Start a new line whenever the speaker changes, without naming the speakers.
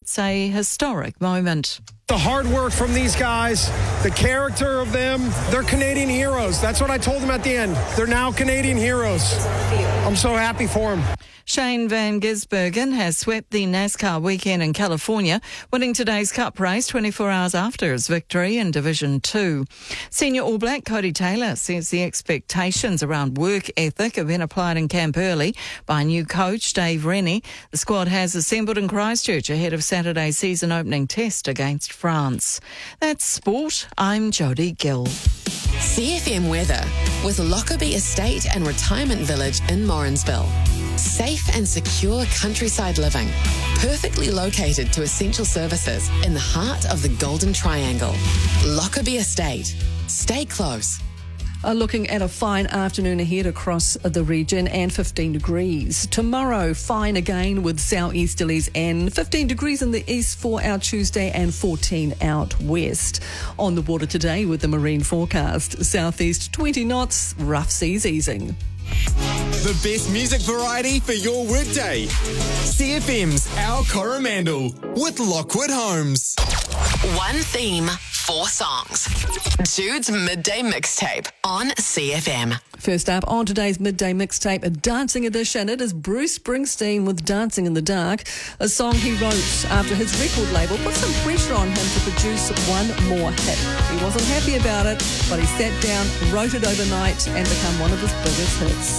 It's a historic moment.
The hard work from these guys, the character of them, they're Canadian heroes. That's what I told them at the end. They're now Canadian heroes. I'm so happy for them.
Shane Van Gisbergen has swept the NASCAR weekend in California, winning today's Cup race 24 hours after his victory in Division 2. Senior All Black Cody Taylor says the expectations around work ethic have been applied in camp early by new coach Dave Rennie. The squad has assembled in Christchurch ahead of Saturday's season opening test against France. That's sport. I'm Jodie Gill.
CFM weather with Lockerbie Estate and Retirement Village in Morrinsville. Safe and secure countryside living, perfectly located to essential services in the heart of the Golden Triangle. Lockerbie Estate. Stay close.
Looking at a fine afternoon ahead across the region and 15 degrees. Tomorrow, fine again with southeasterlies and 15 degrees in the east for our Tuesday and 14 out west. On the water today with the marine forecast, southeast 20 knots, rough seas easing.
The best music variety for your workday. CFM's Our Coromandel with Lockwood Homes.
One theme, 4 songs. Jude's Midday Mixtape on CFM.
First up on today's Midday Mixtape, a dancing edition. It is Bruce Springsteen with Dancing in the Dark, a song he wrote after his record label put some pressure on him to produce one more hit. He wasn't happy about it, but he sat down, wrote it overnight and became one of his biggest hits.